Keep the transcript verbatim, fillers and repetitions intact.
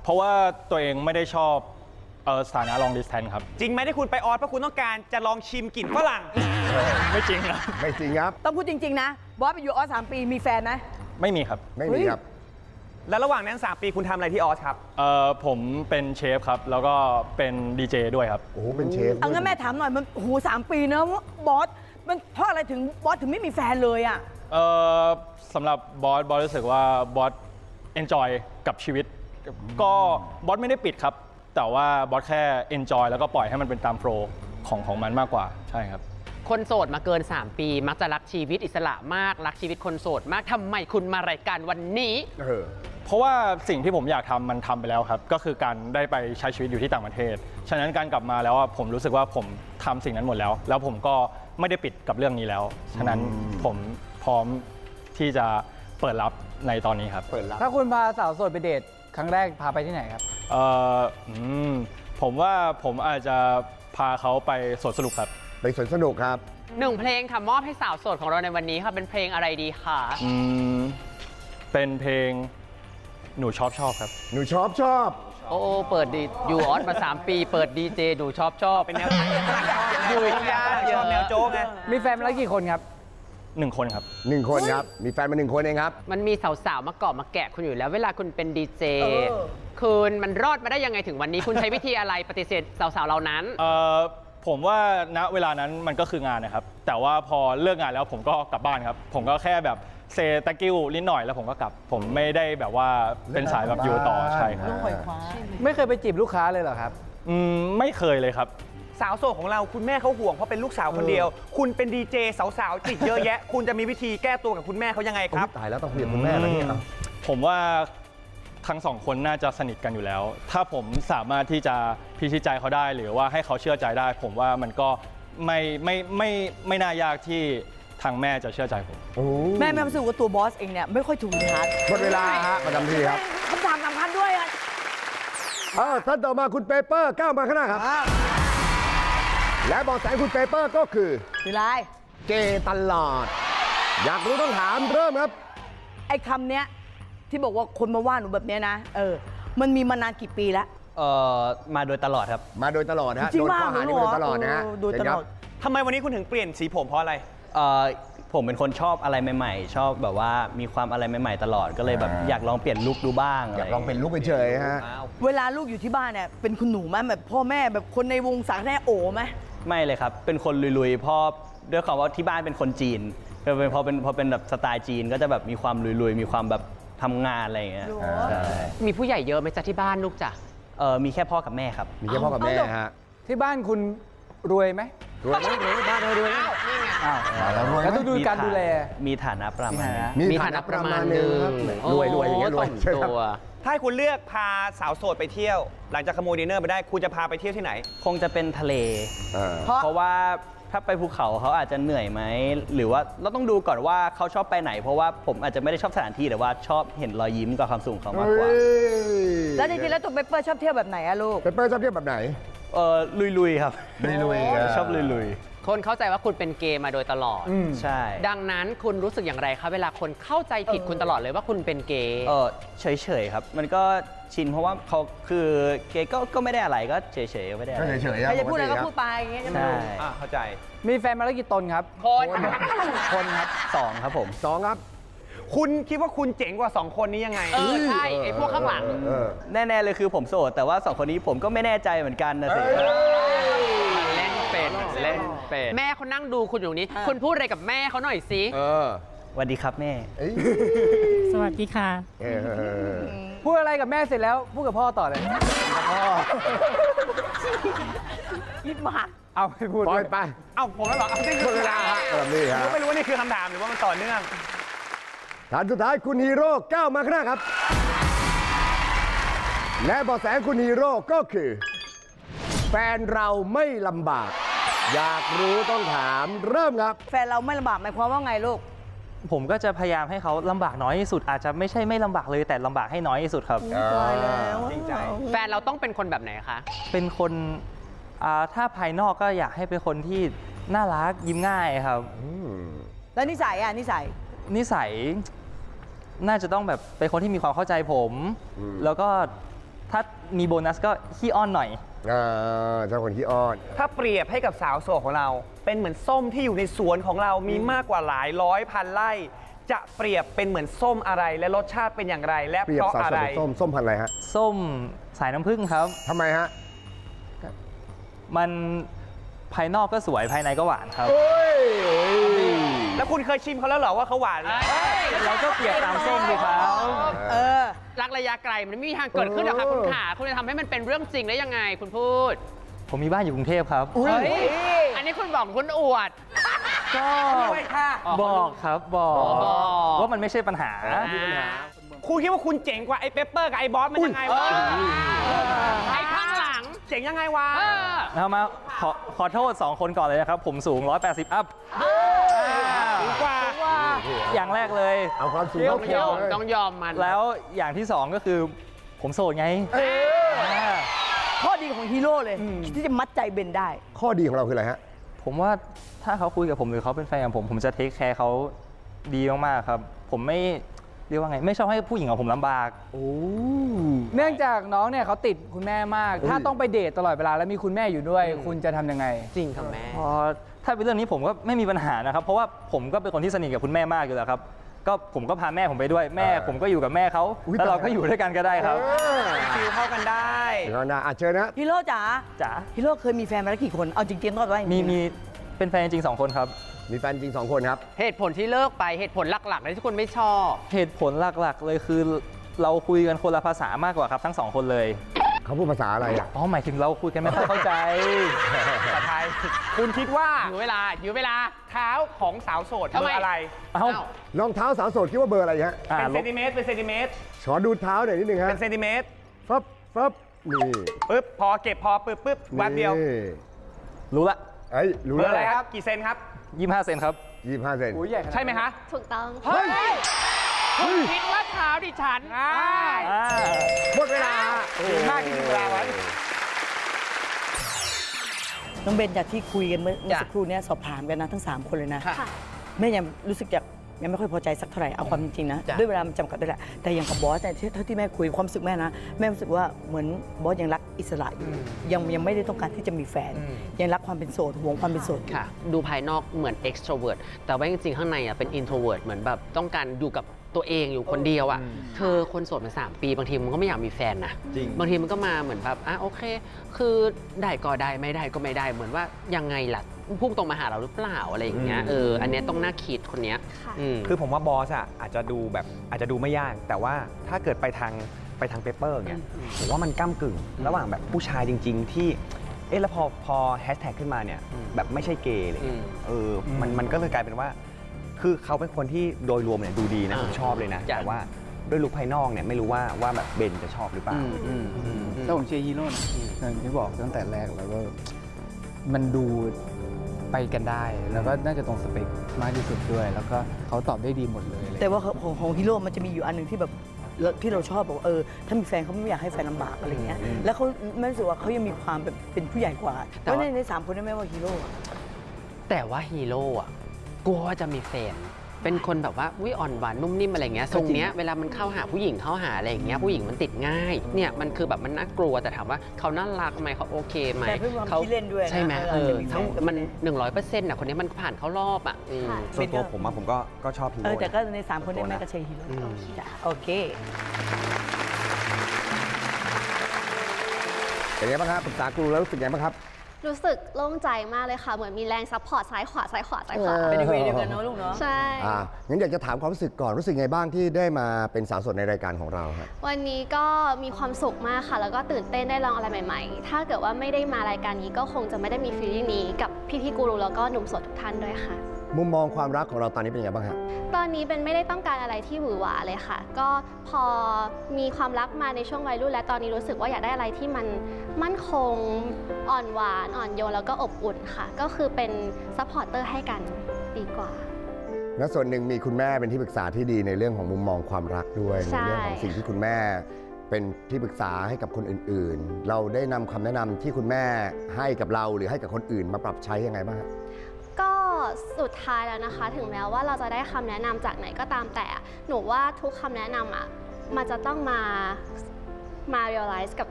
เพราะว่าตัวเองไม่ได้ชอบเออสถานะ long distance ครับจริงไหมที่คุณไปออสเพราะคุณต้องการจะลองชิมกลิ่นฝรั่งไม่จริงครับไม่จริงครับต้องพูดจริงๆนะบอสไปอยู่ออสสามปีมีแฟนไหมไม่มีครับไม่มีครับแล้วระหว่างนั้นสามปีคุณทำอะไรที่ออสครับเออผมเป็นเชฟครับแล้วก็เป็นดีเจด้วยครับโอ้โหเป็นเชฟเอางั้นแม่ถามหน่อยมันโอ้โหสามปีนะบอสมันเพราะอะไรถึงบอสถึงไม่มีแฟนเลยอ่ะเออสำหรับบอสบอสรู้สึกว่าบอสเอนจอยกับชีวิตก็บอสไม่ได้ปิดครับแต่ว่าบอสแค่เอนจอยแล้วก็ปล่อยให้มันเป็นตามโฟล์ของของมันมากกว่าใช่ครับคนโสดมาเกินสามปีมักจะรักชีวิตอิสระมากรักชีวิตคนโสดมากทำไมคุณมารายการวันนี้เออเพราะว่าสิ่งที่ผมอยากทำมันทำไปแล้วครับก็คือการได้ไปใช้ชีวิตอยู่ที่ต่างประเทศฉะนั้นการกลับมาแล้วผมรู้สึกว่าผมทำสิ่งนั้นหมดแล้วแล้วผมก็ไม่ได้ปิดกับเรื่องนี้แล้วฉะนั้นผมพร้อมที่จะเปิดรับในตอนนี้ครับเปิดรับถ้าคุณพาสาวโสดไปเดทครั้งแรกพาไปที่ไหนครับเออผมว่าผมอาจจะพาเขาไปสวนสนุกครับไปสวนสนุกครับหนึ่งเพลงค่ะมอบให้สาวโสดของเราในวันนี้ค่ะเป็นเพลงอะไรดีคะอืมเป็นเพลงหนูชอบชอบครับหนูชอบชอบโอ้เปิดดีอยู่ออสมาสามปีเปิดดีเจหนูชอบชอบเป็นแนวอยู่ยาชอบแนวโจ๊กไงมีแฟนมาแล้วกี่คนครับหนึ่งคนครับหนึ่งคนครับมีแฟนมาหนึ่งคนเองครับมันมีสาวๆมาเกาะมาแกะคุณอยู่แล้วเวลาคุณเป็นดีเจคุณมันรอดมาได้ยังไงถึงวันนี้คุณใช้วิธีอะไรปฏิเสธสาวๆเหล่านั้นเอ่อผมว่าณเวลานั้นมันก็คืองานนะครับแต่ว่าพอเลิกงานแล้วผมก็กลับบ้านครับผมก็แค่แบบเซตะกิ้วนิดหน่อยแล้วผมก็กลับผมไม่ได้แบบว่าเป็นสายแบบอยู่ต่อใช่ครับไม่เคยไปจีบลูกค้าเลยเหรอครับอืมไม่เคยเลยครับสาวโสดของเราคุณแม่เขาห่วงเพราะเป็นลูกสาวคนเดียวคุณเป็นดีเจสาวๆจิกเยอะแยะคุณจะมีวิธีแก้ตัวกับคุณแม่เขายังไงครับตายแล้วต้องคุยกับคุณแม่แล้วเนี่ยผมว่าทั้งสองคนน่าจะสนิทกันอยู่แล้วถ้าผมสามารถที่จะพิชิตใจเขาได้หรือว่าให้เขาเชื่อใจได้ผมว่ามันก็ไม่ไม่ไม่ไม่น่ายากที่ทางแม่จะเชื่อใจผมแม่แม่รู้สึกว่าตัวบอสเองเนี่ยไม่ค่อยถูกทัดหมดเวลาฮะประจำที่ครับคำถามสำคัญด้วยอ่ะอ่าท่านต่อมาคุณเปเปอร์ก้าวมาข้างหน้าครับและบอกแสงคุณเปเปอร์ก็คือคืออะไรเกย์ตลอดอยากรู้ต้องถามเริ่มครับไอ้คำเนี้ยที่บอกว่าคนมาว่าหนูแบบนี้นะเออมันมีมานานกี่ปีแล้วเออมาโดยตลอดครับมาโดยตลอดนะโดนข้อหานี้มาโดยตลอดนะโดยตลอดทำไมวันนี้คุณถึงเปลี่ยนสีผมเพราะอะไรเออผมเป็นคนชอบอะไรใหม่ๆชอบแบบว่ามีความอะไรใหม่ๆตลอดก็เลยแบบอยากลองเปลี่ยนลุคดูบ้างอยากลองเป็นลุคไปเฉยฮะเวลาลูกอยู่ที่บ้านเนี่ยเป็นคุณหนูไหมแบบพ่อแม่แบบคนในวงสารแน่โอ๋ไหมไม่เลยครับเป็นคนลุยๆพ่อด้วยความว่าที่บ้านเป็นคนจีนเป็นพอเป็นพอเป็นแบบสไตล์จีนก็จะแบบมีความลุยๆมีความแบบทำงานอะไรอย่างเงี้ยมีผู้ใหญ่เยอะไหมจ๊ะที่บ้านลูกจ๊ะเออมีแค่พ่อกับแม่ครับมีแค่พ่อกับแม่ฮะที่บ้านคุณรวยไหมรวยไหมบ้านเรารวยนี่ไงแล้วรวยแล้วต้องดูการดูแลมีฐานะประมาณมีฐานะประมาณนึงรวยรวยอย่างเงี้ยรวยตัวถ้าคุณเลือกพาสาวโสดไปเที่ยวหลังจากขโมยดินเนอร์ไปได้คุณจะพาไปเที่ยวที่ไหนคงจะเป็นทะเลเพราะว่าถ้าไปภูเขาเขาอาจจะเหนื่อยไหมหรือว่าเราต้องดูก่อนว่าเขาชอบไปไหนเพราะว่าผมอาจจะไม่ได้ชอบสถานที่แต่ว่าชอบเห็นรอยยิ้มกับความสุขเขามากกว่าแล้วจริงๆแล้วตัวเปเปอร์ชอบเที่ยวแบบไหนอะลูกเปเปอร์ชอบเที่ยวแบบไหนเออลุยๆครับลุยๆชอบลุยๆคนเข้าใจว่าคุณเป็นเกย์มาโดยตลอดใช่ดังนั้นคุณรู้สึกอย่างไรครับเวลาคนเข้าใจผิดคุณตลอดเลยว่าคุณเป็นเกย์เออเฉยๆครับมันก็ชินเพราะว่าเขาคือเกย์ก็ก็ไม่ได้อะไรก็เฉยๆไม่ได้อะไรเฉยๆใครจะพูดอะไรก็พูดไปอย่างเงี้ยใช่ไหมเข้าใจมีแฟนมาแล้วกี่ตนครับคนคนครับสองครับผมสองครับคุณคิดว่าคุณเจ๋งกว่าสองคนนี้ยังไงเออใช่ไอ้พวกข้างหลังแน่ๆเลยคือผมโสดแต่ว่าสองคนนี้ผมก็ไม่แน่ใจเหมือนกันนะสิเล่นเป็นเล่นเป็นแม่เขานั่งดูคุณอยู่นี้คุณพูดอะไรกับแม่เขาหน่อยสิสวัสดีครับแม่สวัสดีค่ะพูดอะไรกับแม่เสร็จแล้วพูดกับพ่อต่อเลยพ่อคิดมากเอาไปพูดไปเอาผมแล้วเหรอเอาที่เวลาครับนี่ครับไม่รู้ว่านี่คือคำถามหรือว่ามันต่อเนื่องท่านสุดท้ายคุณฮีโร่ก้าวมาข้างหน้าครับและเบาะแสคุณฮีโร่ก็คือแฟนเราไม่ลำบากอยากรู้ต้องถามเริ่มครับแฟนเราไม่ลำบากหมายความว่าไงลูกผมก็จะพยายามให้เขาลำบากน้อยที่สุดอาจจะไม่ใช่ไม่ลำบากเลยแต่ลำบากให้น้อยที่สุดครับตายแล้วจริงใจแฟนเราต้องเป็นคนแบบไหนคะเป็นคนถ้าภายนอกก็อยากให้เป็นคนที่น่ารักยิ้มง่ายครับแล้วนิสัยอ่ะนิสัยนิสัยน่าจะต้องแบบเป็นคนที่มีความเข้าใจผมแล้วก็ถ้ามีโบนัสก็ขี้อ้อนหน่อยอ่าเจ้าคนขี้อ้อนถ้าเปรียบให้กับสาวโสดของเรา เป็นเหมือนส้มที่อยู่ในสวนของเรามีมากกว่าหลายร้อยพันไร่จะเปรียบเป็นเหมือนส้มอะไรและรสชาติเป็นอย่างไรและเปรียเพบราะสาวอะโสดไรเป็นส้มส้มพันธุ์อะไรฮะส้มสายน้ำผึ้งครับทำไมฮะมันภายนอกก็สวยภายในก็หวานครับโอ้ยแล้วคุณเคยชิมเขาแล้วเหรอว่าเขาหวานเราก็เปรียบตามส้มดีครับเออรักระยะไกลมันไม่มีทางเกิดขึ้นหรอกค่ะคุณขาคุณจะทำให้มันเป็นเรื่องจริงได้ยังไงคุณพูดผมมีบ้านอยู่กรุงเทพครับเฮ้ยอันนี้คุณบอกคุณอวดก็ด้วยค่ะบอกครับบอกบอกว่ามันไม่ใช่ปัญหาคุณคิดว่าคุณเจ๋งกว่าไอ้เปปเปอร์กับไอ้บอสมันยังไงวะไอ้ข้างหลังเจ๋งยังไงวะเออเอามาขอขอโทษสองคนก่อนเลยนะครับ ผมสูงหนึ่งร้อยแปดสิบอัพสูงกว่าอย่างแรกเลยเอาความสูงต้เข้าองเคียยวเลยอมต้องยอมมันแล้วอย่างที่สองก็คือผมโสดไงาข้อดีของฮีโร่เลยที่จะมัดใจเบนได้ข้อดีของเราคืออะไรฮะผมว่าถ้าเขาคุยกับผมหรือเขาเป็นแฟนกับผม ผมจะเทคแคร์เขาดีมากๆครับ ผมไม่เรียกว่าไง ไม่ชอบให้ผู้หญิงของผมลำบากเนื่องจากน้องเนี่ยเขาติดคุณแม่มาก ถ้าต้องไปเดทตลอดเวลาแล้วมีคุณแม่อยู่ด้วย คุณจะทำยังไงจริงค่ะแม่พอถ้าเป็นเรื่องนี้ผมก็ไม่มีปัญหานะครับ เพราะว่าผมก็เป็นคนที่สนิทกับคุณแม่มากอยู่แล้วครับ ก็ผมก็พาแม่ผมไปด้วยแม่เออผมก็อยู่กับแม่เขาอุ๊ยแล้วเราตายก็อยู่ด้วยกันก็ได้ครับฟิลเข้ากันได้เดี๋ยวนะอาเชิญนะฮีโร่จ๋าจ๋าฮีโร่เคยมีแฟนมาแล้วกี่คน เอาจริงๆก็ได้มีมีเป็นแฟนจริงๆสองคนครับมีแฟนจริงสองคนครับเหตุผลที่เลิกไปเหตุผลหลักๆเลยที่คุณไม่ชอบเหตุผลหลักๆ เลยคือเราคุยกันคนละภาษามากกว่าครับทั้งสองคนเลยเขาพูดภาษาอะไรอ่ะอ๋อหมายถึงเราคุยกันไม่ค่อยเข้าใจภาษาไทย คุณคิดว่าอยู่เวลาอยู่เวลาเท้าของสาวโสดเบทำอไมร์อะไรเอ้ารองเท้าสาวโสดคิดว่าเบอร์อะไรฮะอ่าเป็นลเซบนติเมตรเป็นเซนติเมตรขอดูเท้าหน่อยนิดนึงฮะเป็นเซนติเมตรฟับฟับนี่ปึ๊บพอเก็บพอปึ๊บปึ๊บแวบเดียวนี่รู้ละเอ้ยรู้เบอแล้วร์อะไรครับ กี่เซนครับยี่สิบห้าเซนครับยี่สิบห้าเซนใช่ไหมคะถูกต้องเฮ้ยคุณคิดว่าเท้าดิฉันอ่าอ่าหมดเวลาดีมากที่มีเวลาไว้น้องเบนจากที่คุยกันเมื่อเมื่อจ้ะสักครู่เนี้สอบถามกันนะทั้งสามคนเลยนะค่ะแม่ยังรู้สึกอยากยังไม่ค่อยพอใจสักเท่าไหร่เอาความจริงๆนะจ้ะด้วยเวลามันจำกัดด้วยแหละแต่อย่างกับบอสเนี่ยที่เท่าที่แม่คุยความรู้สึกแม่นะแม่รู้สึกว่าเหมือนบอสยังรักอิสระอยู่ยังยังไม่ได้ต้องการที่จะมีแฟน ยังรักความเป็นโสดห่วงความเป็นโสดอยู่ค่ะ ดูภายนอกเหมือน extrovert แต่ว่าจริงๆ ข้างในอ่ะเป็น introvert เหมือนแบบต้องการอยู่กับตัวเองอยู่คนเดียวอ่ะ เธอคนโสดมาสามปี บางทีมันก็ไม่อยากมีแฟนนะบางทีมันก็มาเหมือนแบบอ่ะโอเค คือได้ก็ได้ไม่ได้ก็ไม่ได้ เหมือนว่ายังไงล่ะพุ่งตรงมาหาเราหรือเปล่าอะไรอย่างเงี้ยเอออันเนี้ยต้องน่าคิดคนเนี้ยค่ะอืมคือผมว่าบอสอ่ะอาจจะดูแบบอาจจะดูไม่ยาก แต่ว่าถ้าเกิดไปทางไปทางเปเปอร์เนี่ยผมว่ามันก้ากึ่ง ระหว่างแบบผู้ชายจริง ๆ ที่เอ๊ะแล้วพอพอแฮชแท็กขึ้นมาเนี่ยอืมแบบไม่ใช่เกย์อะไรเลยอืมเออมันมันก็เลยกลายเป็นว่า คือเขาเป็นคนที่โดยรวมเนี่ยดูดีนะอ่าผมชอบเลยนะจ้ะแต่ว่าด้วยลุคภายนอกเนี่ยไม่รู้ว่าว่าแบบเบนจะชอบหรือเปล่าถ้าผมเชียร์ฮีโร่นะอย่างที่บอกตั้งแต่แรกแล้วก็มันดูไปกันได้ แล้วก็น่าจะตรงสเปคมากที่สุดด้วย แล้วก็เขาตอบได้ดีหมดเลยอะไรแต่ว่าของของฮีโร่มันจะมีอยู่อันหนึ่งที่แบบที่เราชอบบอกว่าเออถ้ามีแฟนเขาไม่อยากให้แฟนลำบากอะไรเงี้ยแล้วเขาไม่รู้สึกว่าเขายังมีความแบบเป็นผู้ใหญ่กว่าแต่เพราะว่าในในสามคนนั้นไม่ว่าฮีโร่อะแต่ว่าฮีโร่อะกลัวว่าจะมีแฟน เป็นคนแบบว่าวิอ่อนหวานนุ่มนิ่มอะไรเงี้ยทรงเนี้ยเวลามันเข้าหาผู้หญิงเข้าหาอะไรอย่างเงี้ยผู้หญิงมันติดง่ายเนี่ยมันคือแบบมันน่ากลัวแต่ถามว่าเขาน่ารักไหมเขาโอเคไหมแต่เพื่อความขี้เล่นด้วยนะใช่ไหมเอเอออจะมีแฟนทั้งมันหนึ่งร้อยเปอร์เซ็นต์อ่ะคนนี้มันผ่านเข้ารอบอ่ะอืมค่ะส่วนตัวผมอะผมก็ก็ชอบฮีเอโร่อแต่ก็นะในสามคนนี้แม่ก็เชียร์ฮีโร่อืมจ้ะโอเคเป็นไงบ้างครับปรึกษาครูแล้วรู้สึกไงบ้างครับรู้สึกโล่งใจมากเลยค่ะ เหมือนมีแรงซัพพอร์ตซ้ายขวาซ้ายขวาซ้ายขวาเป็นเวย์เดียวกันเนาะลูกเนาะใช่อ่างั้นอยากจะถามความรู้สึกก่อนรู้สึกไงบ้างที่ได้มาเป็นสาวโสดในรายการของเราครับวันนี้ก็มีความสุขมากค่ะ แล้วก็ตื่นเต้นได้ลองอะไรใหม่ๆ ถ้าเกิดว่าไม่ได้มารายการนี้ก็คงจะไม่ได้มีฟีลลิ่งนี้กับพี่ๆกูรูแล้วก็หนุ่มโสดทุกท่านด้วยค่ะมุมมองความรักของเราตอนนี้เป็นยังไงบ้างฮะตอนนี้เป็นไม่ได้ต้องการอะไรที่หวือหวาเลยค่ะ ก็พอมีความรักมาในช่วงวัยรุ่นและตอนนี้รู้สึกว่าอยากได้อะไรที่มันมั่นคงอ่อนหวานอ่อนโยนแล้วก็อบอุ่นค่ะ ก็คือเป็นซัพพอร์ตเตอร์ให้กันดีกว่าและส่วนหนึ่งมีคุณแม่เป็นที่ปรึกษาที่ดีในเรื่องของมุมมองความรักด้วยใช่ในเรื่องของสิ่งที่คุณแม่เป็นที่ปรึกษาให้กับคนอื่นๆ เราได้นำคำแนะนำที่คุณแม่ให้กับเราหรือให้กับคนอื่นมาปรับใช้ยังไงบ้างฮะก็สุดท้ายแล้วนะคะ ถึงแม้ว่าเราจะได้คำแนะนำจากไหนก็ตามแต่ หนูว่าทุกคำแนะนำอ่ะมันจะต้องมามา realize กับ